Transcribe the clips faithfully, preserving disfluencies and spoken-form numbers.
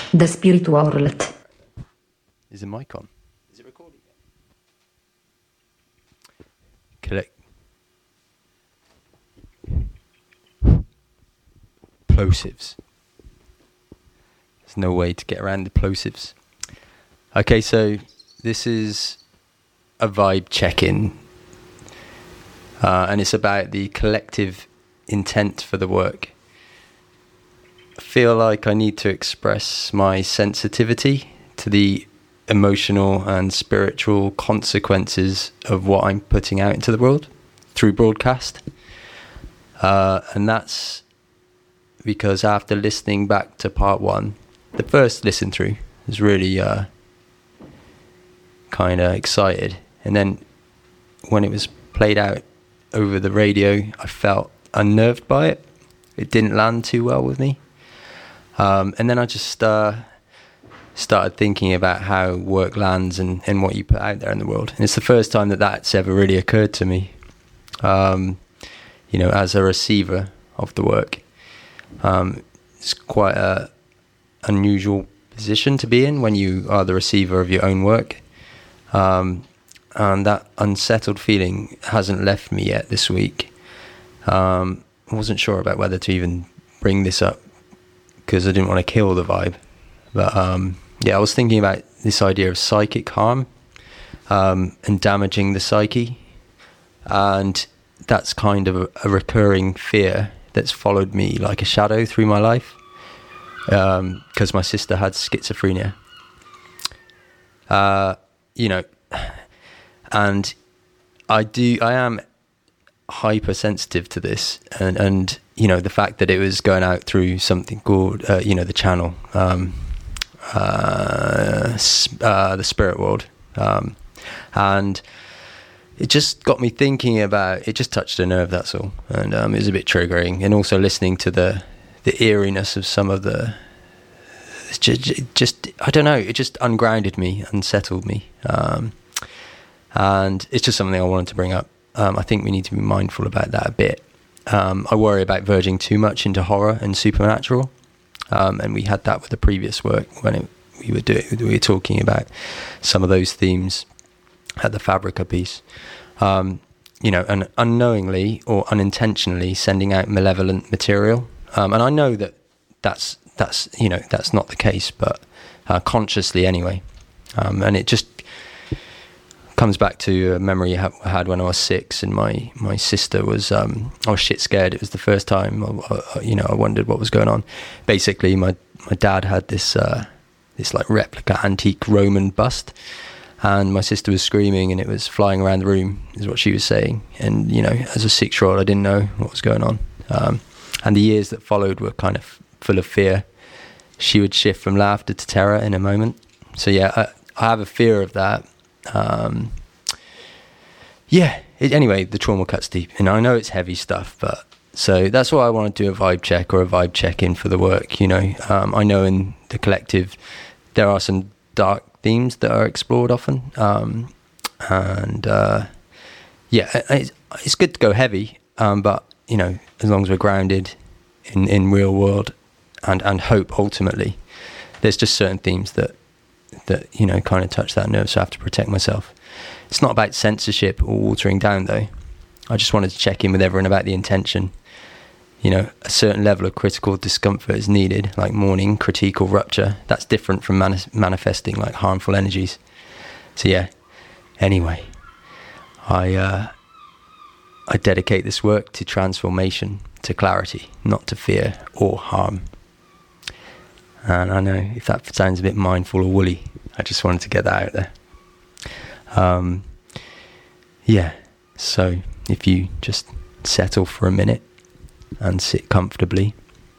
The spiritual world. Is the mic on? Is it recording? Collect. Plosives. There's no way to get around the plosives. Okay, so this is a vibe check-in. Uh, and it's about the collective intent for the work. I feel like I need to express my sensitivity to the emotional and spiritual consequences of what I'm putting out into the world through broadcast. Uh, and that's because after listening back to part one, the first listen through was really uh, kind of excited. And then when it was played out over the radio, I felt unnerved by it. It didn't land too well with me. Um, and then I just uh, started thinking about how work lands and, and what you put out there in the world. And it's the first time that that's ever really occurred to me, um, you know, as a receiver of the work. Um, it's quite a unusual position to be in when you are the receiver of your own work. Um, and that unsettled feeling hasn't left me yet this week. Um, I wasn't sure about whether to even bring this up because I didn't want to kill the vibe. But um, yeah, I was thinking about this idea of psychic harm um, and damaging the psyche. And that's kind of a, a recurring fear that's followed me like a shadow through my life, because um, my sister had schizophrenia. Uh, you know, and I do, I am hypersensitive to this, and, and you know, the fact that it was going out through something called, uh, you know, the channel, um, uh, uh, the spirit world, um, and it just got me thinking about, it just touched a nerve, that's all. And um, it was a bit triggering. And also listening to the the eeriness of some of the, just, just I don't know, it just ungrounded me, unsettled me. Um, and it's just something I wanted to bring up. Um, I think we need to be mindful about that a bit. Um, I worry about verging too much into horror and supernatural. Um, and we had that with the previous work when it, we were doing, we were talking about some of those themes at the Fabrica piece, um, you know, and unknowingly or unintentionally sending out malevolent material. Um, and I know that that's, that's, you know, that's not the case, but uh, consciously anyway. Um, and it just comes back to a memory I had when I was six, and my, my sister was, um, I was shit scared. It was the first time, I, I, you know, I wondered what was going on. Basically, my, my dad had this, uh, this like replica antique Roman bust, and my sister was screaming and it was flying around the room, is what she was saying. And, you know, as a six-year-old, I didn't know what was going on. Um, and the years that followed were kind of full of fear. She would shift from laughter to terror in a moment. So, yeah, I, I have a fear of that. Um, yeah, it, anyway, the trauma cuts deep. And I know it's heavy stuff, but so that's why I want to do a vibe check or a vibe check-in for the work, you know. Um, I know in the collective there are some dark themes that are explored often, um, and uh, yeah, it's, it's good to go heavy, um, but you know, as long as we're grounded in, in real world and, and hope ultimately, there's just certain themes that that you know kind of touch that nerve, so I have to protect myself. It's not about censorship or watering down though. I just wanted to check in with everyone about the intention. You know, a certain level of critical discomfort is needed, like mourning, critique or rupture. That's different from mani- manifesting like harmful energies. So yeah, anyway, I uh, I dedicate this work to transformation, to clarity, not to fear or harm. And I know if that sounds a bit mindful or woolly, I just wanted to get that out there. Um, yeah, so if you just settle for a minute and sit comfortably.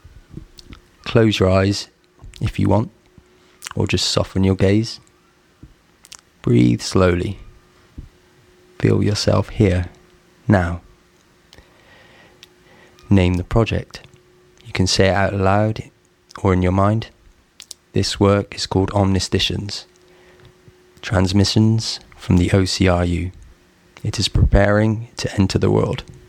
Close your eyes if you want, or just soften your gaze. Breathe slowly. Feel yourself here, now. Name the project. You can say it out loud or in your mind. This work is called Omnistitions. Transmissions from the O C R U. It is preparing to enter the world.